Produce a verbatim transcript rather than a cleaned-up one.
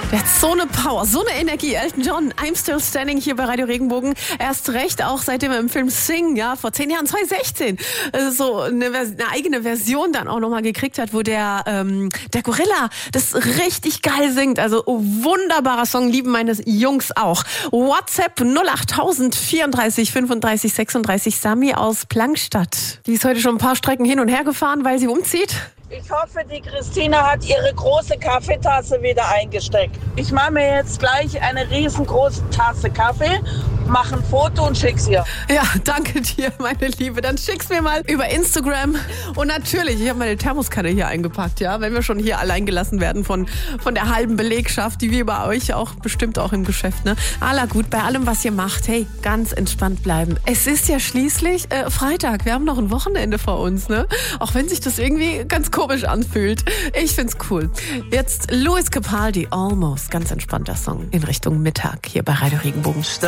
Der hat so eine Power, so eine Energie. Elton John, I'm Still Standing hier bei Radio Regenbogen. Erst recht auch seitdem er im Film Sing, ja, vor zehn Jahren, zwanzig sechzehn, äh, so eine, eine eigene Version dann auch nochmal gekriegt hat, wo der, ähm, der Gorilla das richtig geil singt. Also oh, wunderbarer Song, lieben meine Jungs auch. WhatsApp null acht null vierunddreißig fünfunddreißig sechsunddreißig, Sami aus Plankstadt. Die ist heute schon ein paar Strecken hin und her gefahren, weil sie umzieht. Ich hoffe, die Christina hat ihre große Kaffeetasse wieder eingesteckt. Ich mache mir jetzt gleich eine riesengroße Tasse Kaffee, mache ein Foto und schick's ihr. Ja, danke dir, meine Liebe. Dann schick's mir mal über Instagram. Und natürlich, ich habe meine Thermoskanne hier eingepackt, ja, wenn wir schon hier allein gelassen werden von, von der halben Belegschaft, die wir bei euch auch bestimmt auch im Geschäft, ne? Alla gut, bei allem, was ihr macht, hey, ganz entspannt bleiben. Es ist ja schließlich äh, Freitag. Wir haben noch ein Wochenende vor uns, ne? Auch wenn sich das irgendwie ganz komisch anfühlt. Ich find's cool. Jetzt Lewis Capaldi, Almost. Ganz entspannter Song in Richtung Mittag hier bei Radio Regenbogen.